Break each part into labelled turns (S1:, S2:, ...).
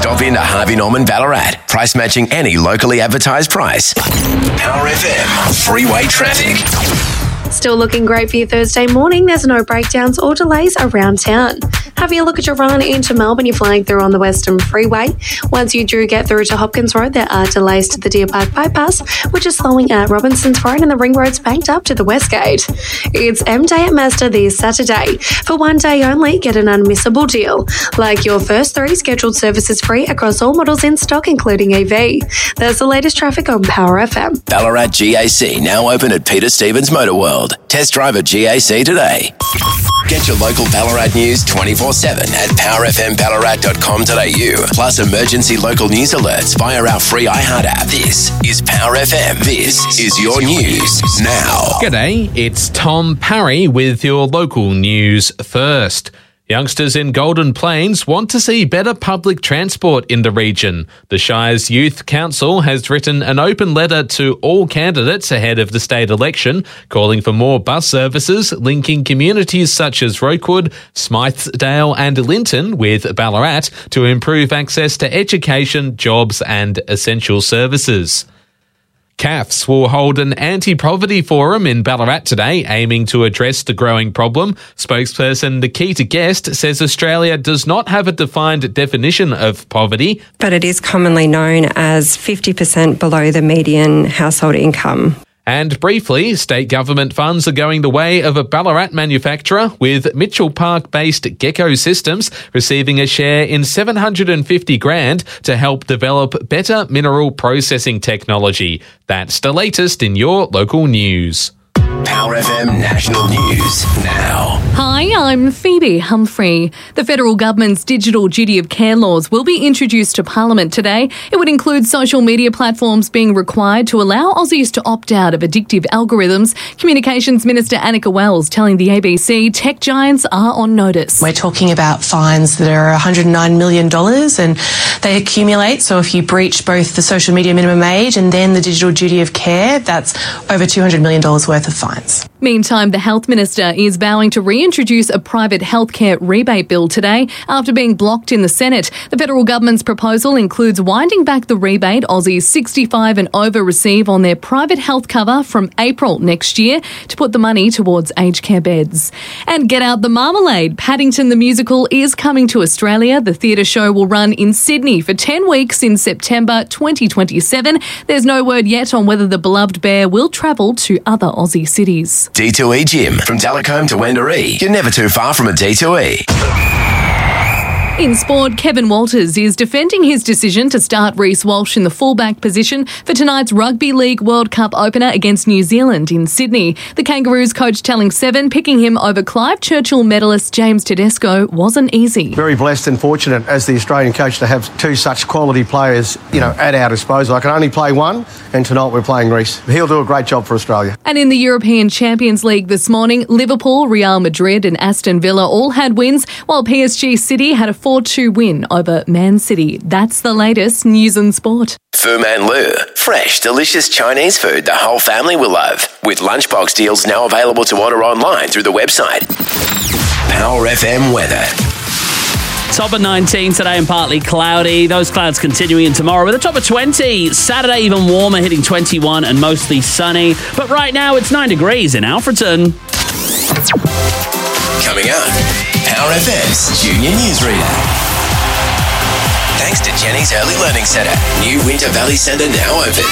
S1: Stop into Harvey Norman Ballarat. Price matching any locally advertised price. Power FM. Freeway traffic.
S2: Still looking great for your Thursday morning. There's no breakdowns or delays around town. Having a look at your run into Melbourne, you're flying through on the Western Freeway. Once you do get through to Hopkins Road, there are delays to the Deer Park Bypass, which is slowing at Robinson's Road, and the Ring Road's banked up to the West Gate. It's M Day at Mazda this Saturday. For one day only, get an unmissable deal. Like your first 3 scheduled services free across all models in stock, including EV. There's the latest traffic on Power FM.
S1: Ballarat GAC now open at Peter Stevens Motor World. Test drive a GAC today. Get your local Ballarat news 24/7 at powerfmballarat.com.au. Plus emergency local news alerts via our free iHeart app. This is Power FM. This is your news now.
S3: G'day, it's Tom Parry with your local news first. Youngsters in Golden Plains want to see better public transport in the region. The Shire's Youth Council has written an open letter to all candidates ahead of the state election, calling for more bus services linking communities such as Rokewood, Smythesdale and Linton with Ballarat to improve access to education, jobs and essential services. CAFS will hold an anti-poverty forum in Ballarat today, aiming to address the growing problem. Spokesperson Nikita Guest says Australia does not have a defined definition of poverty,
S4: but it is commonly known as 50% below the median household income.
S3: And briefly, state government funds are going the way of a Ballarat manufacturer, with Mitchell Park-based Gecko Systems receiving a share in $750,000 to help develop better mineral processing technology. That's the latest in your local news.
S1: Power FM National News now.
S5: Hi, I'm Phoebe Humphrey. The federal government's digital duty of care laws will be introduced to Parliament today. It would include social media platforms being required to allow Aussies to opt out of addictive algorithms. Communications Minister Annika Wells telling the ABC tech giants are on notice.
S6: We're talking about fines that are $109 million and they accumulate. So if you breach both the social media minimum age and then the digital duty of care, that's over $200 million worth of fines.
S5: Meantime, the Health Minister is vowing to reintroduce a private healthcare rebate bill today after being blocked in the Senate. The federal government's proposal includes winding back the rebate Aussies 65 and over receive on their private health cover from April next year to put the money towards aged care beds. And get out the marmalade. Paddington the Musical is coming to Australia. The theatre show will run in Sydney for 10 weeks in September 2027. There's no word yet on whether the beloved bear will travel to other Aussie cities.
S1: D2E Gym. From Dallacombe to Wendouree. You're never too far from a D2E.
S5: In sport, Kevin Walters is defending his decision to start Reece Walsh in the fullback position for tonight's Rugby League World Cup opener against New Zealand in Sydney. The Kangaroos coach telling Seven picking him over Clive Churchill medalist James Tedesco wasn't easy.
S7: Very blessed and fortunate as the Australian coach to have 2 such quality players, at our disposal. I can only play one, and tonight we're playing Reece. He'll do a great job for Australia.
S5: And in the European Champions League this morning, Liverpool, Real Madrid and Aston Villa all had wins, while PSG City had a 4-2 win over Man City. That's the latest news and sport.
S1: Fu Man Lu. Fresh, delicious Chinese food the whole family will love. With lunchbox deals now available to order online through the website. Power FM weather.
S8: Top of 19 today and partly cloudy. Those clouds continuing in tomorrow with a top of 20. Saturday even warmer, hitting 21 and mostly sunny. But right now it's 9 degrees in Alfreton.
S1: Coming up, Power FM's Junior Newsreader. Thanks to Jenny's Early Learning Centre. New Winter Valley Centre now open.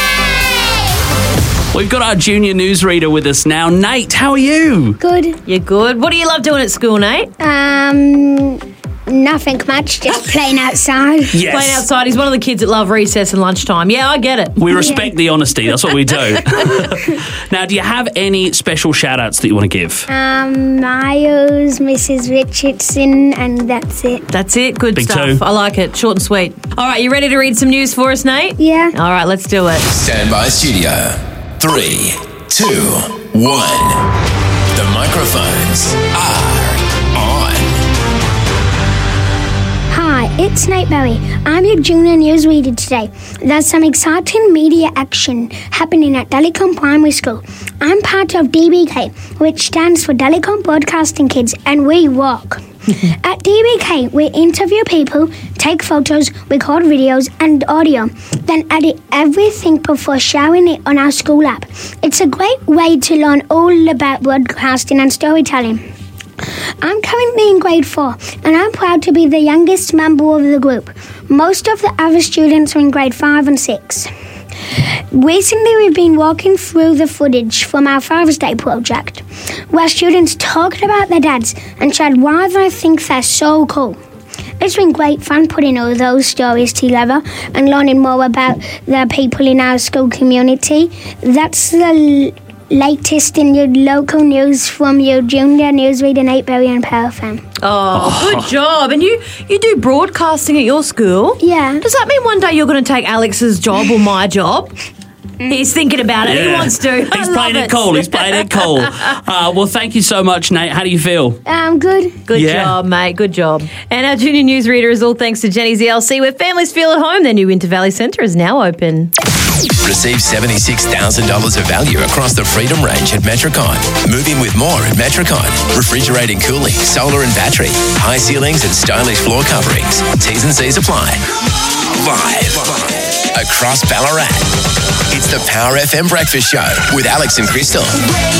S8: We've got our junior newsreader with us now. Nate, how are you?
S9: Good.
S10: You're good. What do you love doing at school, Nate?
S9: Nothing much, just playing outside.
S8: Yes.
S10: Playing outside. He's one of the kids that love recess and lunchtime. Yeah, I get it.
S8: We respect the honesty. That's what we do. Now, do you have any special shout-outs that you want to give?
S9: Miles, Mrs. Richardson, and that's it.
S10: That's it. Good
S8: Big
S10: stuff.
S8: two.
S10: I like it. Short and sweet. All right, you ready to read some news for us, Nate?
S9: Yeah.
S10: All right, let's do it.
S1: Stand by studio. 3, 2, 1. The microphones are on.
S9: Hi, it's Nate Berry. I'm your junior newsreader today. There's some exciting media action happening at Dalicom Primary School. I'm part of DBK, which stands for Dalicom Broadcasting Kids, and we rock. At DBK, we interview people, take photos, record videos and audio, then edit everything before sharing it on our school app. It's a great way to learn all about broadcasting and storytelling. I'm currently in grade 4 and I'm proud to be the youngest member of the group. Most of the other students are in grade 5 and 6. Recently, we've been walking through the footage from our Father's Day project, where students talked about their dads and shared why they think they're so cool. It's been great fun putting all those stories together and learning more about the people in our school community. That's the latest in your local news from your junior newsreader, Nate Berry and Power FM.
S10: Oh, good job. And you do broadcasting at your school?
S9: Yeah.
S10: Does that mean one day you're going to take Alex's job or my job? He's thinking about it. He wants to.
S8: He's playing it cool. He's playing it cool. Well, thank you so much, Nate. How do you feel?
S9: Good.
S10: Good job, mate. Good job. And our junior newsreader is all thanks to Jenny's ELC, where families feel at home. Their new Winter Valley Centre is now open.
S1: Receive $76,000 of value across the Freedom range at Metricon. Move in with more at Metricon. Refrigerating, cooling, solar and battery, high ceilings and stylish floor coverings. T's and C's apply. Live across Ballarat. It's the Power FM Breakfast Show with Alex and Crystal.